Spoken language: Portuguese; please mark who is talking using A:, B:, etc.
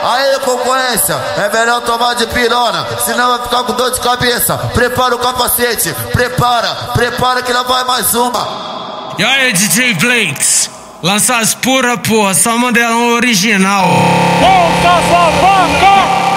A: Aí, concorrência, é melhor tomar de pirona, senão vai ficar com dor de cabeça. Prepara o capacete, prepara que não vai mais uma.
B: E aí, DJ Flakes, lança as pura, porra, só modelão original.
C: Volta, babaca!